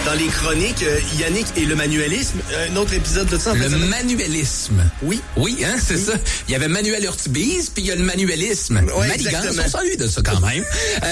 dans les chroniques, Yannick et le manuelisme. Un autre épisode de ça. Le manuelisme. Oui. Oui, hein, c'est ça. Il y avait Manuel Urtubise, puis il y a le manuelisme. Ouais, Manigance, exactement. on salue de ça quand même.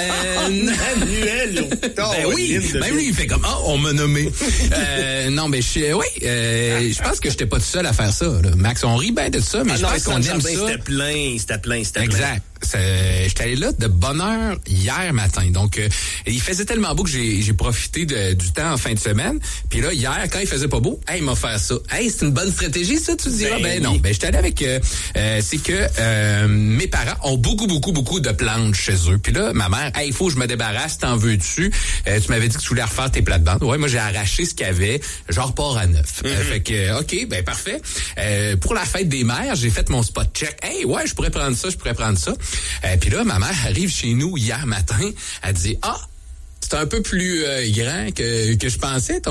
Manuel. Ben oui, même lui, il fait comme, on m'a nommé. Non, mais je pense que j'étais pas tout seul à faire ça. Là. Max, on rit bien de ça, mais je pense qu'on aime ça. C'était plein. Exact. J'étais allé là de bonne heure hier matin. Donc, il faisait tellement beau que j'ai profité du temps en fin de semaine. Puis là, hier, quand il faisait pas beau, il m'a fait ça. Hey, c'est une bonne stratégie, ça, tu diras? Ben non. Ben, j'étais allé avec... c'est que mes parents ont beaucoup de plantes chez eux. Puis là, ma mère, il faut que je me débarrasse, t'en veux-tu? Tu m'avais dit que tu voulais refaire tes plates-bandes. Ouais, moi, j'ai arraché ce qu'il y avait. Genre port à neuf. Fait que, OK, ben parfait. Pour la fête des mères, j'ai fait mon spot check. Hey, ouais, je pourrais prendre ça. Puis là, ma mère arrive chez nous hier matin. Elle dit, c'est un peu plus grand que je pensais,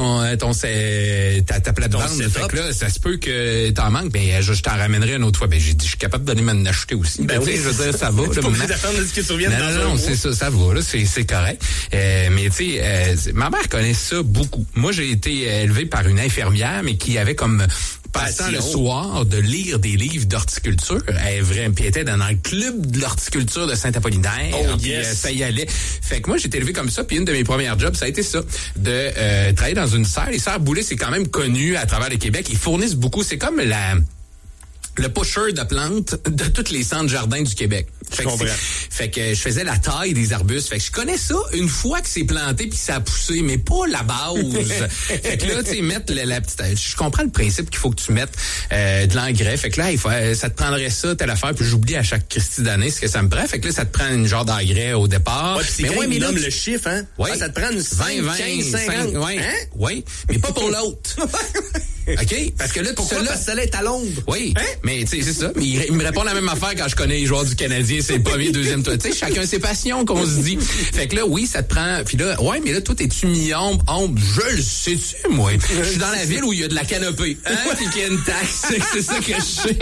ta plate-bande. Fait que là, ça se peut que t'en manques. Ben, je t'en ramènerai une autre fois. Ben, j'ai dit, je suis capable de donner m'en acheter aussi. Ben oui. Je veux dire, ça va. C'est pas obligé d'attendre de ce que tu reviennes dans un mois. Non, c'est ça va, là. C'est correct. Mais tu sais, ma mère connaît ça beaucoup. Moi, j'ai été élevé par une infirmière, mais qui avait comme passant le soir de lire des livres d'horticulture. Elle était dans le club de l'horticulture de Saint-Apollinaire. Ça y allait. Fait que moi, j'étais élevé comme ça. Puis une de mes premières jobs, ça a été ça, de travailler dans une serre. Les serres Boulay, c'est quand même connu à travers le Québec. Ils fournissent beaucoup. C'est comme le pusher de plantes de tous les centres jardins du Québec. Fait que je faisais la taille des arbustes. Fait que je connais ça une fois que c'est planté puis ça a poussé, mais pas la base. Fait que là, tu sais, mettre la petite... Je comprends le principe qu'il faut que tu mettes de l'engrais. Fait que là, ça te prendrait ça, telle affaire, puis j'oublie à chaque Christie d'année ce que ça me prend. Fait que là, ça te prend une genre d'engrais au départ. Ouais, mais ouais, mais nomme le chiffre, hein? Ouais. Ça te prend une 5, 15, 50. Ouais. Hein? Oui, mais pas pour l'autre. OK? Parce que là, pourquoi? Parce que ça est à l'ombre. Oui. Hein? Mais tu sais, c'est ça. Mais il me répond la même affaire quand je connais les joueurs du Canadien. C'est le premier, deuxième, toi. Tu sais, chacun ses passions qu'on se dit. Fait que là, oui, ça te prend. Puis là, ouais, mais là, toi, t'es-tu mi-ombre, ombre? Je le sais-tu, moi. Je suis dans la ville où il y a de la canopée. Hein? Puis qu'il y a une taxe. C'est ça que je sais.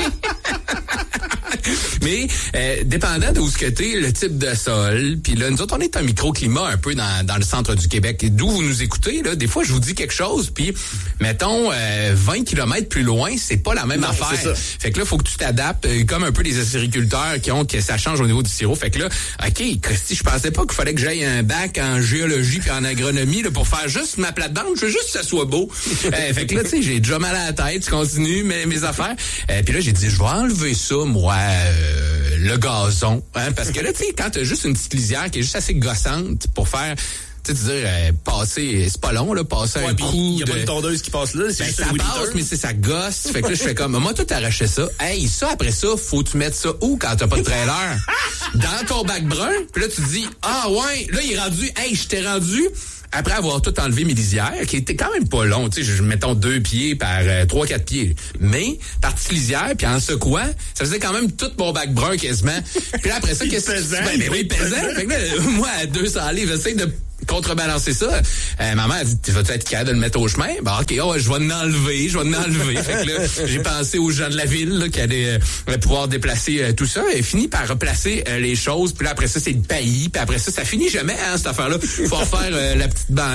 Mais dépendant d'où ce que t'es, le type de sol, puis là, nous autres, on est un microclimat un peu dans le centre du Québec. D'où vous nous écoutez, là, des fois, je vous dis quelque chose, puis mettons 20 km plus loin, c'est pas la même affaire. Fait que là, faut que tu t'adaptes, comme un peu les acériculteurs que ça change au niveau du sirop. Fait que là, OK, Christy, je pensais pas qu'il fallait que j'aille un bac en géologie puis en agronomie là, pour faire juste ma plate-bande. Je veux juste que ça soit beau. Fait que là, tu sais, j'ai déjà mal à la tête, je continue mes affaires. Puis là, j'ai dit, je vais enlever ça, moi, le gazon. Hein, parce que là, tu sais, quand t'as juste une petite lisière qui est juste assez gossante pour faire... Tu sais, passer, c'est pas long, là, passer un coup. Il y a pas une tondeuse qui passe là, c'est juste ça passe, mais c'est ça gosse. Fait que là, je fais comme, moi, tout arraché ça. Hey, ça, après ça, faut que tu mettes ça où quand t'as pas de trailer? Dans ton bac brun. Puis là, tu te dis, ouais, là, il est rendu, je t'ai rendu, après avoir tout enlevé mes lisières, qui était quand même pas long, tu sais, mettons 2 pieds par 3-4 pieds. Mais, par petite lisière, puis en secouant, ça faisait quand même tout mon bac brun quasiment. Puis là, après ça, qu'est-ce que tu fais? Ben oui, pesant. Fait que là, moi, à 200 livres, j'essaie de contrebalancer ça. Maman a dit, vas-tu être capable de le mettre au chemin? Ben, OK, je vais l'enlever. Fait que là, j'ai pensé aux gens de la ville, là, qui allaient pouvoir déplacer tout ça. Et fini par replacer les choses. Puis là, après ça, c'est le paillis. Puis après ça, ça finit jamais, hein, cette affaire-là. Faut refaire la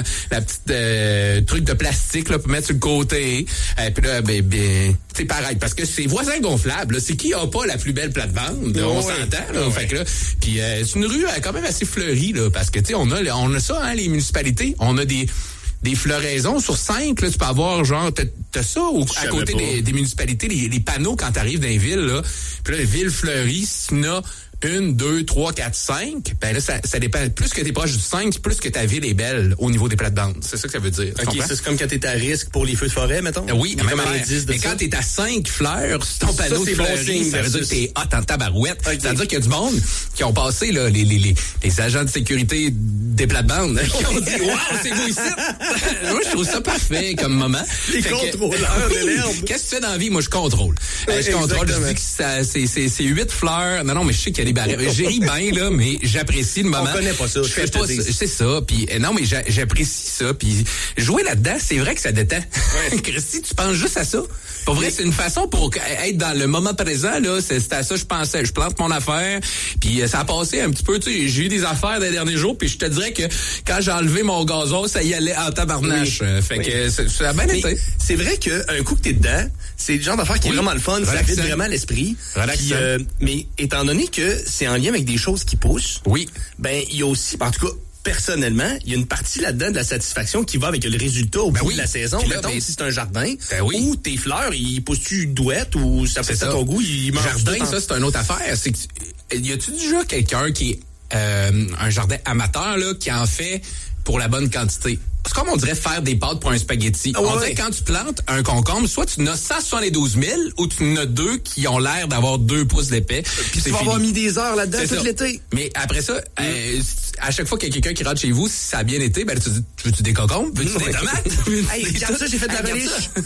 petite truc de plastique, là, pour mettre sur le côté. Puis là, c'est pareil. Parce que c'est voisin gonflable, là. C'est qui a pas la plus belle plate-bande? On s'entend, là. Fait que là, puis c'est une rue quand même assez fleurie, là. Parce que, tu sais, on a ça, hein, les municipalités. On a des floraisons sur 5, là, tu peux avoir genre t'as ça ou à côté des municipalités, les panneaux quand t'arrives dans les villes, là. Puis là, les villes fleuries, s'il y en a 1, 2, 3, 4, 5, ben là, ça dépend. Plus que t'es proche du 5, plus que ta ville est belle au niveau des plates-bandes. C'est ça que ça veut dire. OK, c'est comme quand t'es à risque pour les feux de forêt, mettons? Oui, mais quand t'es à 5 fleurs sur ton panneau de fleurie, ça veut dire que t'es hot en tabarouette. Okay. Ça veut dire qu'il y a du monde qui ont passé, là, les agents de sécurité des plates-bandes, qui ont dit, wow, c'est beau ici! Moi, je trouve ça parfait comme moment. Les contrôleurs de l'herbe. Qu'est-ce que tu fais dans la vie? Moi, je contrôle. Je contrôle, je dis que c'est 8 fleurs. Non, mais je sais qu'il y a les barèmes. J'ai ri bien, là, mais j'apprécie le moment. On connaît pas ça. Je fais pas ça. C'est ça. Puis non, mais j'apprécie ça. Puis jouer là-dedans, c'est vrai que ça détend. Ouais. Christy, tu penses juste à ça. Pour vrai, c'est une façon pour être dans le moment présent, là. C'était à ça que je pensais. Je plante mon affaire. Puis ça a passé un petit peu, tu sais. J'ai eu des affaires des derniers jours. Puis je te dirais que quand j'ai enlevé mon gazon, ça y allait en tabarnache. Fait que ça a bien été. C'est vrai qu'un coup que t'es dedans, c'est le genre d'affaire qui est vraiment le fun. Ça vide vraiment l'esprit. Puis, mais étant donné que c'est en lien avec des choses qui poussent, oui. Ben, il y a aussi, en tout cas, personnellement, il y a une partie là-dedans de la satisfaction qui va avec le résultat au bout de la saison. Là, mettons, si c'est un jardin, oui. ou tes fleurs, ils poussent-tu douette ou ça fait ça à ton goût, ils mangent jardin, ça, c'est une autre affaire. C'est que, y a-tu déjà quelqu'un qui est un jardin amateur, là, qui en fait pour la bonne quantité? C'est comme on dirait faire des pâtes pour un spaghetti. On dirait quand tu plantes un concombre, soit tu n'as 172 000 ou tu en as 2 qui ont l'air d'avoir 2 pouces d'épais. Puis tu vas avoir mis des heures là-dedans tout l'été. Mais après ça, à chaque fois qu'il y a quelqu'un qui rentre chez vous, si ça a bien été, ben tu dis, veux-tu des concombres? Veux-tu des tomates? Hey, regarde ça, j'ai fait de la relish.